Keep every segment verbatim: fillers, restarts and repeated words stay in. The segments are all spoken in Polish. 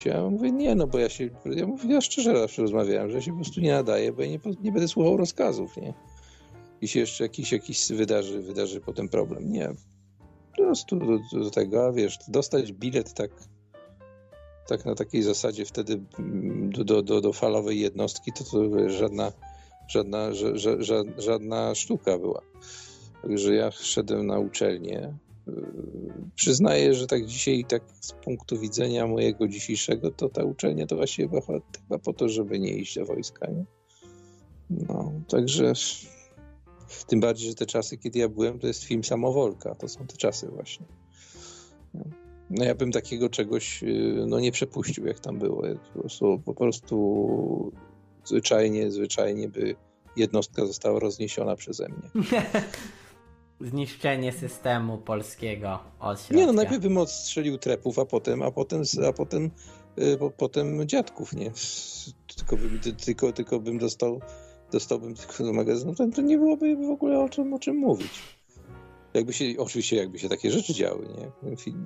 Ja mówię, nie, no bo ja się, ja mówię, ja szczerze zawsze rozmawiałem, że ja się po prostu nie nadaję, bo ja nie, nie będę słuchał rozkazów, nie? I się jeszcze jakiś, jakiś wydarzy, wydarzy potem problem. Nie, po prostu do, do tego, a wiesz, dostać bilet tak, tak na takiej zasadzie wtedy do, do, do, do falowej jednostki, to, to wiesz, żadna, żadna, ża, ża, ża, żadna sztuka była. Także ja szedłem na uczelnię. Przyznaję, że tak dzisiaj, tak z punktu widzenia mojego dzisiejszego, to ta uczelnia to właśnie chyba, chyba po to, żeby nie iść do wojska, nie? No, także tym bardziej, że te czasy, kiedy ja byłem, to jest film Samowolka, to są te czasy właśnie. No ja bym takiego czegoś no nie przepuścił, jak tam było. Po prostu, po prostu zwyczajnie, zwyczajnie by jednostka została rozniesiona przeze mnie. Zniszczenie systemu polskiego od środka. Nie, no najpierw bym odstrzelił trepów, a potem, a potem, a potem, y, po, potem dziadków, nie? Tylko bym, tylko, tylko bym dostał, dostałbym tylko do magazynu, to, to nie byłoby w ogóle o czym, o czym mówić. Jakby się, oczywiście jakby się takie rzeczy działy, nie? W tym filmie.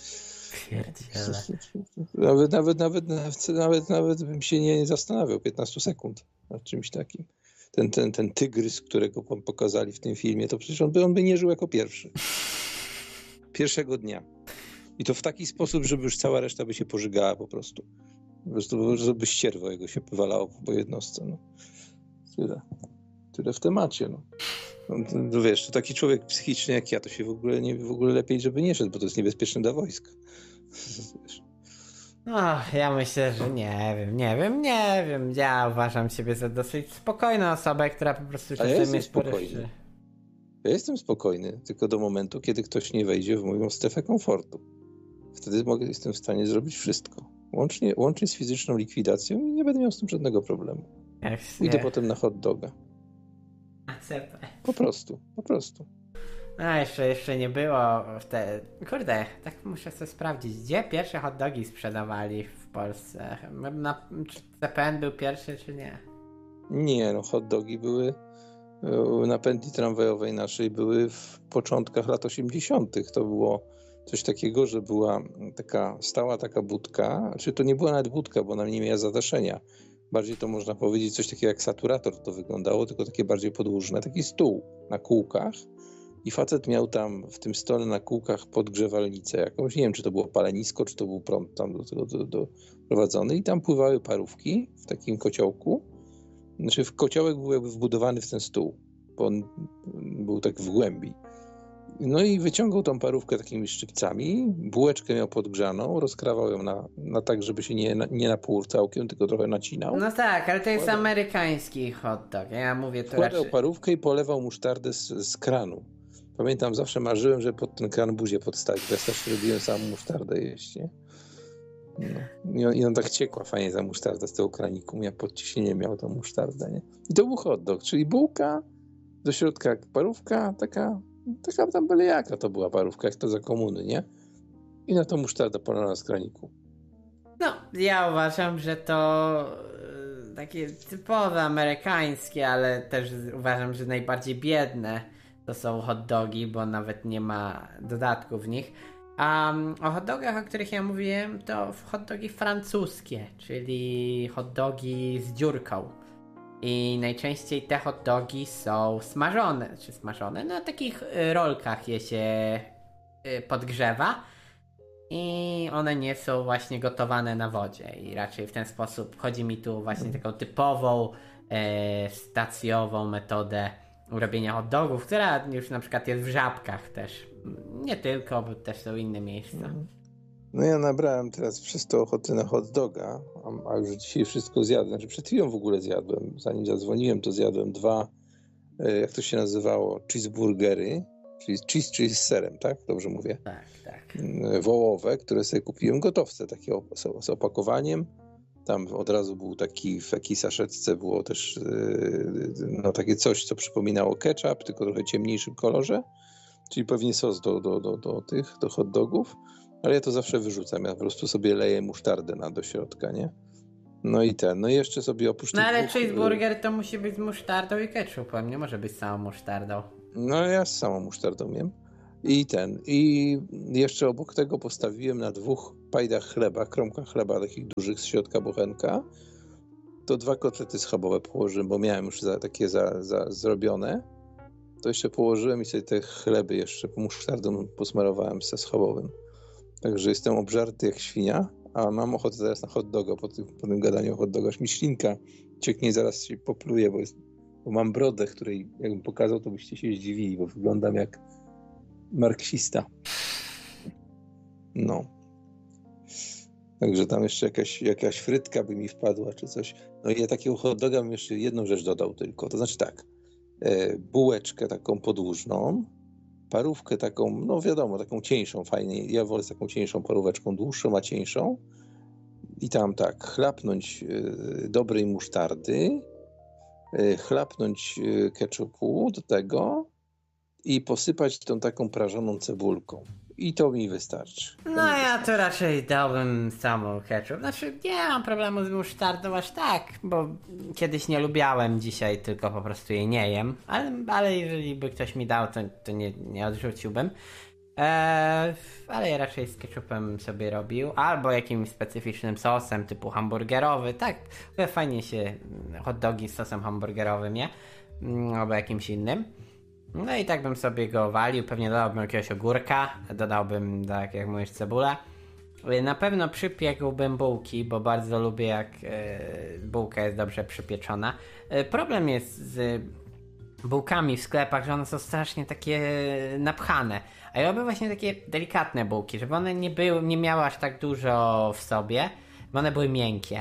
Nawet, nawet, nawet, nawet, nawet, nawet bym się nie zastanawiał piętnaście sekund nad czymś takim. Ten, ten, ten tygrys, którego pokazali w tym filmie, to przecież on by, on by nie żył jako pierwszy. Pierwszego dnia. I to w taki sposób, żeby już cała reszta by się pożygała po prostu. Po prostu żeby ścierwo jego się wywalało po jednostce. No. Tyle. Tyle w temacie. No. No, to wiesz, to taki człowiek psychiczny jak ja, to się w ogóle, nie, w ogóle lepiej, żeby nie szedł, bo to jest niebezpieczne dla wojska. Wiesz. No, ja myślę, że nie wiem, nie wiem, nie wiem. Ja uważam siebie za dosyć spokojną osobę, która po prostu czasem ja jest jest spokojny. Ja jestem spokojny, tylko do momentu, kiedy ktoś nie wejdzie w moją strefę komfortu. Wtedy mogę, jestem w stanie zrobić wszystko. Łącznie, łącznie z fizyczną likwidacją i nie będę miał z tym żadnego problemu. Idę potem na hot doga. Po prostu, po prostu. No jeszcze, jeszcze nie było w te... Kurde, tak muszę sobie sprawdzić, gdzie pierwsze hot dogi sprzedawali w Polsce? Na... Czy C P N był pierwszy, czy nie? Nie, no hot dogi były na pętli tramwajowej naszej, były w początkach lat osiemdziesiątych. To było coś takiego, że była taka stała taka budka, czy to nie była nawet budka, bo ona nie miała zadaszenia. Bardziej to można powiedzieć coś takiego jak saturator to wyglądało, tylko takie bardziej podłużne, taki stół na kółkach i facet miał tam w tym stole na kółkach podgrzewalnicę jakąś, nie wiem czy to było palenisko, czy to był prąd tam do tego do, do prowadzony i tam pływały parówki w takim kociołku. Znaczy w kociołek był jakby wbudowany w ten stół, bo on był tak w głębi. No i wyciągał tą parówkę takimi szczypcami, bułeczkę miał podgrzaną, rozkrawał ją na, na tak, żeby się nie, na, nie na pół całkiem, tylko trochę nacinał. No tak, ale to jest Wkładał. amerykański hot dog, ja mówię to Wkładał raczej... parówkę i polewał musztardę z, z kranu. Pamiętam, zawsze marzyłem, żeby pod ten kran buzię podstawić, bo ja też lubiłem samą musztardę jeść, nie? No. I on tak ciekła fajnie za musztardę z tego kraniku, ja pod ciśnieniem miał tą musztardę, nie? I to był hot dog, czyli bułka, do środka parówka, taka, taka tam byle jaka to była parówka, jak to za komuny, nie? I na to musztarda polana z kraniku. No, ja uważam, że to takie typowe amerykańskie, ale też uważam, że najbardziej biedne to są hot dogi, bo nawet nie ma dodatków w nich. A um, o hot dogach, o których ja mówiłem, to hot dogi francuskie, czyli hot dogi z dziurką. I najczęściej te hot dogi są smażone, czy smażone, na takich rolkach je się podgrzewa i one nie są właśnie gotowane na wodzie i raczej w ten sposób chodzi mi tu właśnie taką typową e, stacjową metodę robienia hot dogów, która już na przykład jest w Żabkach też, nie tylko, bo też są inne miejsca. No ja nabrałem teraz przez to ochoty na hot doga, a, a już dzisiaj wszystko zjadłem. Znaczy przed chwilą w ogóle zjadłem, zanim zadzwoniłem, to zjadłem dwa, jak to się nazywało, cheeseburgery, czyli cheese, cheese z serem, tak? Dobrze mówię? Tak, tak. Wołowe, które sobie kupiłem, gotowce, takie op- z opakowaniem. Tam od razu był taki, w takiej saszetce było też no, takie coś, co przypominało ketchup, tylko trochę ciemniejszym kolorze, czyli pewnie sos do, do, do, do tych, do hot dogów. Ale ja to zawsze wyrzucam, ja po prostu sobie leję musztardę na do środka, nie? No i ten, no i jeszcze sobie oprócz No ale dwóch... cheeseburger to musi być z musztardą i ketchupem, nie może być z samą musztardą. No ja z samą musztardą jem. I ten, i jeszcze obok tego postawiłem na dwóch pajdach chleba, kromkach chleba takich dużych z środka bochenka, to dwa kotlety schabowe położyłem, bo miałem już za, takie za, za zrobione. To jeszcze położyłem i sobie te chleby jeszcze musztardą posmarowałem ze schabowym. Także jestem obżarty jak świnia, a mam ochotę teraz na hot doga po tym, po tym gadaniu o hot doga. Aż mi ślinka cieknie, zaraz się popluje, bo, jest, bo mam brodę, której jakbym pokazał, to byście się zdziwili, bo wyglądam jak marksista. No. Także tam jeszcze jakaś, jakaś frytka by mi wpadła, czy coś. No i ja takiego hot doga bym jeszcze jedną rzecz dodał tylko. To znaczy tak, e, bułeczkę taką podłużną, parówkę taką, no wiadomo, taką cieńszą, fajnie. Ja wolę z taką cieńszą paróweczką, dłuższą, a cieńszą. I tam tak, chlapnąć e, dobrej musztardy, e, chlapnąć e, ketchupu do tego i posypać tą taką prażoną cebulką. I to mi wystarczy. To no mi ja wystarczy. to raczej dałbym samą ketchup. Znaczy nie mam problemu z musztardą aż tak, bo kiedyś nie lubiałem, dzisiaj tylko po prostu jej nie jem. Ale, ale jeżeli by ktoś mi dał, to, to nie, nie odrzuciłbym. Eee, ale ja raczej z ketchupem sobie robił. Albo jakimś specyficznym sosem typu hamburgerowy. Tak, fajnie się hot dogi z sosem hamburgerowym je. Albo jakimś innym. No i tak bym sobie go walił, pewnie dodałbym jakiegoś ogórka, dodałbym, tak jak mówisz, cebulę. Na pewno przypiekłbym bułki, bo bardzo lubię jak e, bułka jest dobrze przypieczona. E, problem jest z bułkami w sklepach, że one są strasznie takie napchane. A ja lubię właśnie takie delikatne bułki, żeby one nie były, nie miały aż tak dużo w sobie, bo one były miękkie.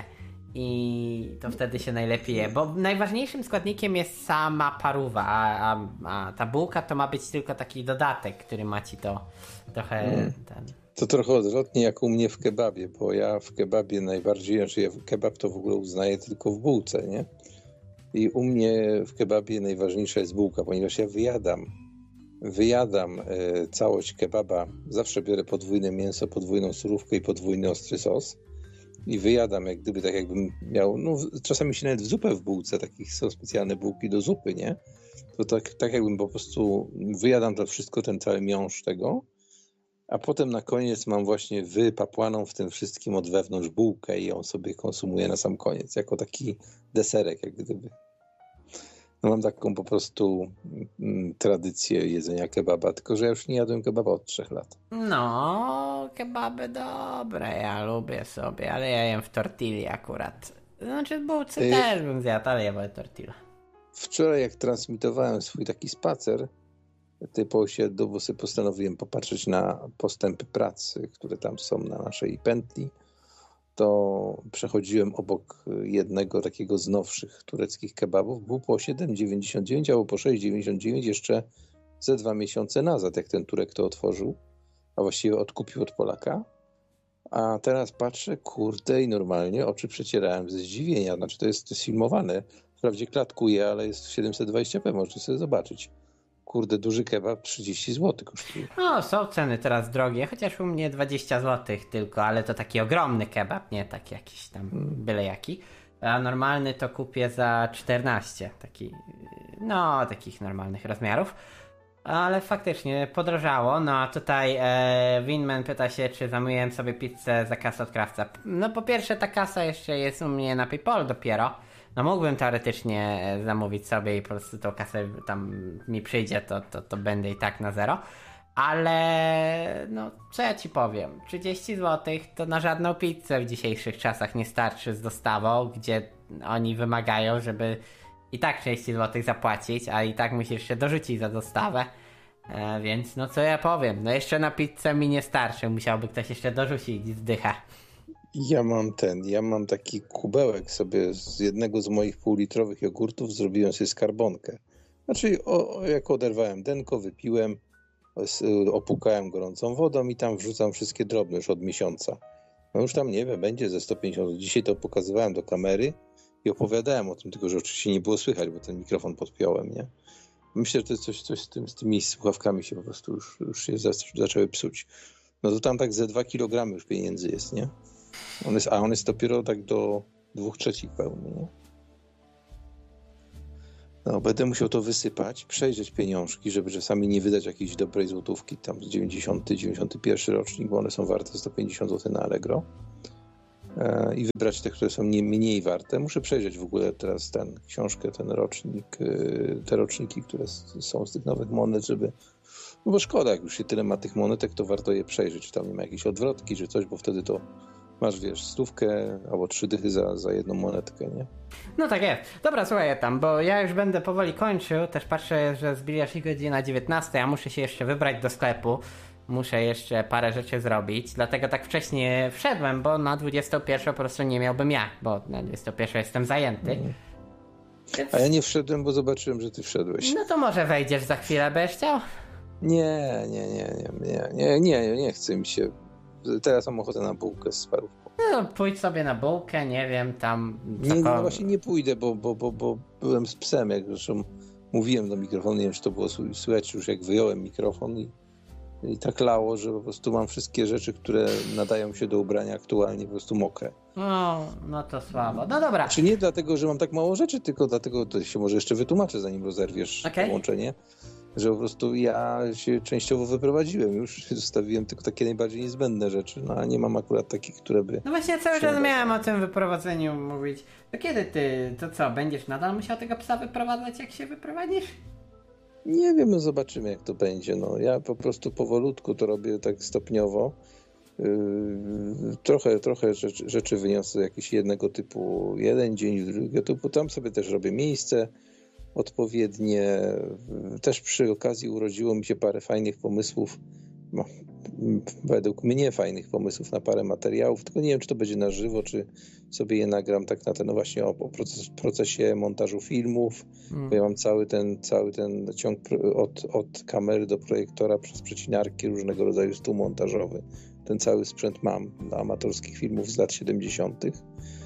I to wtedy się najlepiej je, bo najważniejszym składnikiem jest sama paruwa, a, a, a ta bułka to ma być tylko taki dodatek, który ma ci to trochę mm. ten... To trochę odwrotnie jak u mnie w kebabie, bo ja w kebabie najbardziej, znaczy ja kebab to w ogóle uznaję tylko w bułce, nie? I u mnie w kebabie najważniejsza jest bułka, ponieważ ja wyjadam, wyjadam e, całość kebaba, zawsze biorę podwójne mięso, podwójną surówkę i podwójny ostry sos. I wyjadam, jak gdyby tak jakbym miał, no czasami się nawet w zupę w bułce, takich są specjalne bułki do zupy, nie? To tak, tak jakbym po prostu wyjadam to wszystko, ten cały miąższ tego, a potem na koniec mam właśnie wypapłaną w tym wszystkim od wewnątrz bułkę i ją sobie konsumuję na sam koniec, jako taki deserek, jak gdyby. No mam taką po prostu mm, tradycję jedzenia kebaba, tylko że ja już nie jadłem kebaba od trzech lat. No, kebaby dobre, ja lubię sobie, ale ja jem w tortilli akurat. Znaczy w bułce Ej. też bym zjadł, ale ja wolę tortilla. Wczoraj jak transmitowałem swój taki spacer, po osiedlu, sobie postanowiłem popatrzeć na postępy pracy, które tam są na naszej pętli, to przechodziłem obok jednego takiego z nowszych tureckich kebabów. Był po siedem dziewięćdziesiąt dziewięć albo po sześć dziewięćdziesiąt dziewięć jeszcze ze dwa miesiące nazad, jak ten Turek to otworzył, a właściwie odkupił od Polaka. A teraz patrzę, kurde, i normalnie oczy przecierałem ze zdziwienia. Znaczy to jest, to jest filmowane. Wprawdzie klatkuje, ale jest siedemset dwadzieścia p, możecie sobie zobaczyć. Kurde, duży kebab trzydzieści złotych kosztuje. No, są ceny teraz drogie, chociaż u mnie dwadzieścia złotych tylko, ale to taki ogromny kebab, nie taki jakiś tam byle jaki. A normalny to kupię za czternaście, taki, no, takich normalnych rozmiarów. Ale faktycznie podrożało. No a tutaj e, Winman pyta się, czy zamówiłem sobie pizzę za kasę od krawca. No po pierwsze, ta kasa jeszcze jest u mnie na PayPal dopiero. No mógłbym teoretycznie zamówić sobie i po prostu tą kasę tam mi przyjdzie, to, to, to będę i tak na zero. Ale no co ja ci powiem, trzydzieści złotych to na żadną pizzę w dzisiejszych czasach nie starczy z dostawą, gdzie oni wymagają, żeby i tak trzydzieści złotych zapłacić, a i tak musisz się dorzucić za dostawę. E, więc no co ja powiem, no jeszcze na pizzę mi nie starczy, musiałby ktoś jeszcze dorzucić z dycha. Ja mam ten, ja mam taki kubełek sobie z jednego z moich półlitrowych jogurtów, zrobiłem sobie skarbonkę. Znaczy o, jak oderwałem denko, wypiłem, opłukałem gorącą wodą i tam wrzucam wszystkie drobne już od miesiąca. No już tam nie wiem, będzie ze sto pięćdziesiąt. Dzisiaj to pokazywałem do kamery i opowiadałem o tym, tylko że oczywiście nie było słychać, bo ten mikrofon podpiąłem, nie? Myślę, że to jest coś, coś z, tym, z tymi słuchawkami się po prostu już, już się zaczęły psuć. No to tam tak ze dwa kilogramy już pieniędzy jest, nie? On jest, a on jest dopiero tak do dwóch trzecich pełny, nie? No, będę musiał to wysypać, przejrzeć pieniążki, żeby czasami nie wydać jakiejś dobrej złotówki, tam z dziewięćdziesiąty, dziewięćdziesiąty pierwszy rocznik, bo one są warte sto pięćdziesiąt złotych na Allegro. E, I wybrać te, które są nie, mniej warte. Muszę przejrzeć w ogóle teraz ten książkę, ten rocznik, y, te roczniki, które s- są z tych nowych monet, żeby... No bo szkoda, jak już się tyle ma tych monetek, to warto je przejrzeć, czy tam nie ma jakiejś odwrotki, czy coś, bo wtedy to masz, wiesz, stówkę albo trzy dychy za, za jedną monetkę, nie? No tak jest. Dobra, słuchaj tam, bo ja już będę powoli kończył. Też patrzę, że zbija się godzina dziewiętnasta. Ja muszę się jeszcze wybrać do sklepu. Muszę jeszcze parę rzeczy zrobić. Dlatego tak wcześnie wszedłem, bo na dwudziestą pierwszą po prostu nie miałbym jak, bo na dwudziestą pierwszą jestem zajęty. Mm. Więc... A ja nie wszedłem, bo zobaczyłem, że ty wszedłeś. No to może wejdziesz za chwilę, będziesz chciał? Nie, nie, nie, nie, nie, nie, nie, nie chce mi się. Teraz mam ochotę na bułkę z parówką. No pójdź sobie na bułkę, nie wiem, tam... Nie, no właśnie nie pójdę, bo, bo, bo, bo byłem z psem, jak zresztą mówiłem do mikrofonu, nie wiem, czy to było słychać już, jak wyjąłem mikrofon i, i tak lało, że po prostu mam wszystkie rzeczy, które nadają się do ubrania aktualnie, po prostu mokre. No, no to słabo. No dobra. Czy nie dlatego, że mam tak mało rzeczy, tylko dlatego, to się może jeszcze wytłumaczę, zanim rozerwiesz okay. połączenie, że po prostu ja się częściowo wyprowadziłem już, zostawiłem tylko takie najbardziej niezbędne rzeczy, no a nie mam akurat takich, które by... No właśnie cały czas miałem o tym wyprowadzeniu mówić. To kiedy ty, to co, będziesz nadal musiał tego psa wyprowadzać, jak się wyprowadzisz? Nie wiem, no zobaczymy, jak to będzie. No, ja po prostu powolutku to robię tak stopniowo. Yy, trochę, trochę rzeczy, rzeczy wyniosę jakieś jednego typu jeden dzień, drugiego typu. Tam sobie też robię miejsce odpowiednie. Też przy okazji urodziło mi się parę fajnych pomysłów. No, według mnie fajnych pomysłów na parę materiałów, tylko nie wiem, czy to będzie na żywo, czy sobie je nagram tak na ten, no właśnie o, o proces, procesie montażu filmów, hmm. bo ja mam cały ten, cały ten ciąg od, od kamery do projektora przez przecinarki, różnego rodzaju stół montażowy. Ten cały sprzęt mam dla amatorskich filmów z lat siedemdziesiątych.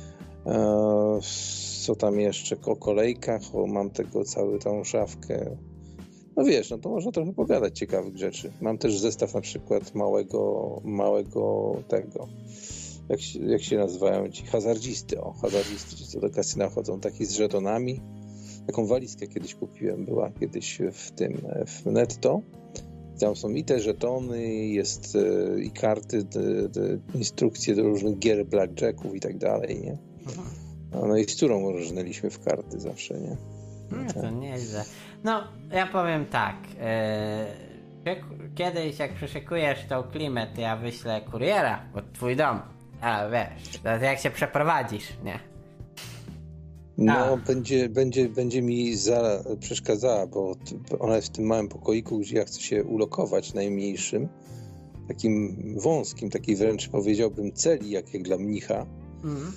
Eee, co tam jeszcze? O kolejkach, o, mam tego całą tą szafkę. No wiesz, no to można trochę pogadać ciekawych rzeczy. Mam też zestaw na przykład małego, małego tego, jak się, jak się nazywają ci hazardzisty, o, hazardzisty, ci co do kasyna chodzą, taki z żetonami. Taką walizkę kiedyś kupiłem, była kiedyś w tym, w Netto. Tam są i te żetony, jest e, i karty, de, de, instrukcje do różnych gier, blackjacków i tak dalej, nie? No i z którą różniliśmy w karty zawsze, nie? No to nieźle. No, ja powiem tak. Yy, kiedyś jak przyszykujesz tą klimę, to ja wyślę kuriera pod twój dom. A wiesz, to jak się przeprowadzisz, nie? No, A. będzie, będzie, będzie mi za, przeszkadzała, bo ona jest w tym małym pokoiku, gdzie ja chcę się ulokować, najmniejszym, takim wąskim, takiej wręcz powiedziałbym celi, jak, jak dla mnicha. Mm.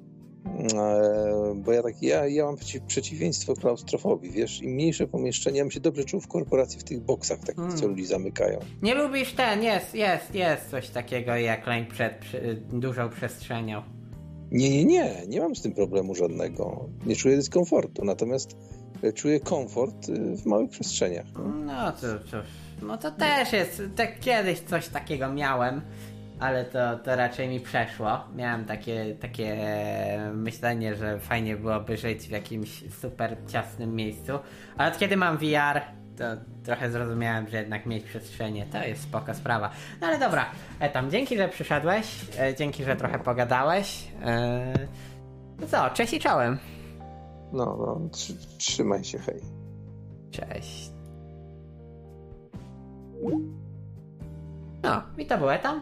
Bo ja tak, ja, ja mam przeciw, przeciwieństwo klaustrofobii, wiesz, im mniejsze pomieszczenia, ja bym się dobrze czuł w korporacji w tych boksach takich, hmm. co ludzi zamykają. Nie lubisz ten, jest, jest, jest coś takiego jak lęk przed przy, dużą przestrzenią. Nie, nie, nie, nie mam z tym problemu żadnego, nie czuję dyskomfortu, natomiast czuję komfort w małych przestrzeniach. No, no to, to, no to też jest, tak kiedyś coś takiego miałem. Ale to, to raczej mi przeszło. Miałem takie, takie myślenie, że fajnie byłoby żyć w jakimś super ciasnym miejscu. Ale od kiedy mam V R, to trochę zrozumiałem, że jednak mieć przestrzenie to jest spoko sprawa. No ale dobra, Etam, dzięki, że przyszedłeś. Dzięki, że trochę pogadałeś. No co, cześć i czołem. No, no, trzymaj się, hej. Cześć. No, i to był Etam.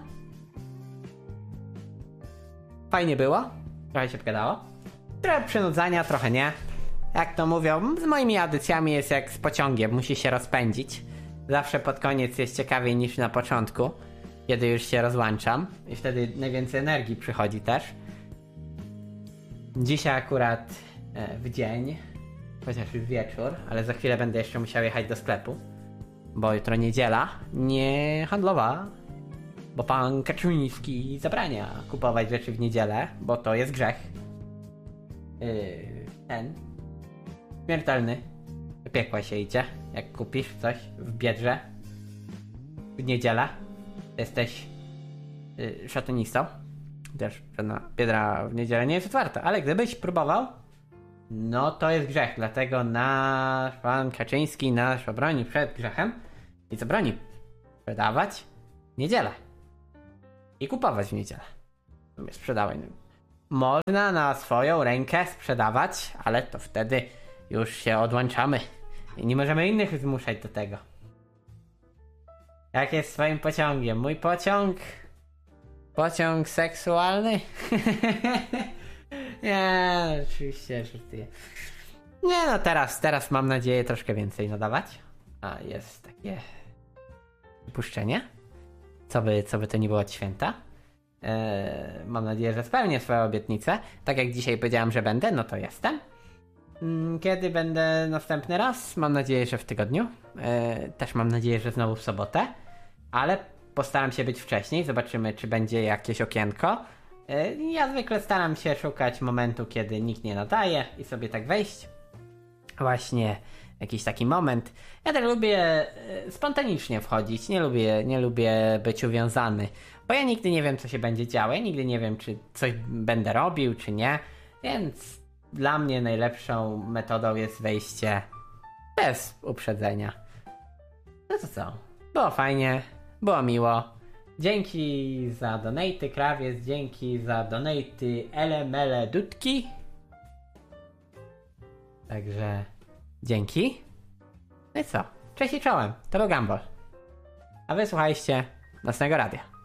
Fajnie było, trochę się pogadało. Trochę przynudzania, trochę nie. Jak to mówią, z moimi audycjami jest jak z pociągiem, musi się rozpędzić. Zawsze pod koniec jest ciekawiej niż na początku, kiedy już się rozłączam i wtedy najwięcej energii przychodzi też. Dzisiaj akurat w dzień, chociaż już wieczór, ale za chwilę będę jeszcze musiał jechać do sklepu, bo jutro niedziela, nie handlowa. Bo pan Kaczyński zabrania kupować rzeczy w niedzielę, bo to jest grzech. Yy, ten. Śmiertelny. Do piekła się idzie, jak kupisz coś w Biedrze w niedzielę. Jesteś yy, szatanistą. Też żadna Biedra w niedzielę nie jest otwarta, ale gdybyś próbował, no to jest grzech, dlatego nasz pan Kaczyński nas obroni przed grzechem i zabroni sprzedawać w niedzielę i kupować w niedzielę. Sprzedawać. Można na swoją rękę sprzedawać, ale to wtedy już się odłączamy i nie możemy innych zmuszać do tego. Jak jest swoim pociągiem? Mój pociąg? Pociąg seksualny? Nie, oczywiście żartuję. Nie no, teraz, teraz mam nadzieję troszkę więcej nadawać. A jest takie wypuszczenie. Co by, co by to nie było od święta. Eee, mam nadzieję, że spełnię swoje obietnice. Tak jak dzisiaj powiedziałem, że będę, no to jestem. Kiedy będę następny raz? Mam nadzieję, że w tygodniu. Eee, też mam nadzieję, że znowu w sobotę. Ale postaram się być wcześniej. Zobaczymy, czy będzie jakieś okienko. Eee, ja zwykle staram się szukać momentu, kiedy nikt nie nadaje i sobie tak wejść. Właśnie jakiś taki moment. Ja też lubię spontanicznie wchodzić. Nie lubię, nie lubię być uwiązany. Bo ja nigdy nie wiem, co się będzie działo. Ja nigdy nie wiem, czy coś będę robił, czy nie. Więc dla mnie najlepszą metodą jest wejście bez uprzedzenia. No to co? Było fajnie. Było miło. Dzięki za donaty, krawiec. Dzięki za donaty elemele dudki. Także dzięki. No i co? Cześć i czołem. To był Gumball. A wy słuchaliście Nocnego Radia.